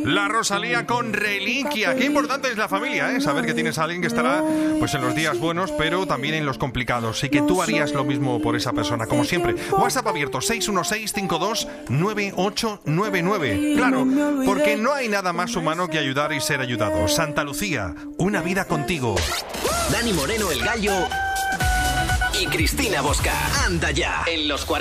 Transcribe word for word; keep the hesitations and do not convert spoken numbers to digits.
La Rosalía con Reliquia. Qué importante es la familia, ¿eh? Saber que tienes a alguien que estará pues en los días buenos, pero también en los complicados. Y que tú harías lo mismo por esa persona, como siempre. WhatsApp abierto seis uno seis, cinco dos nueve ocho nueve nueve. Claro, porque no hay nada más humano que ayudar y ser ayudado. Santa Lucía, una vida contigo. Dani Moreno, el Gallo, y Cristina Bosca. Anda ya, en los cuarenta.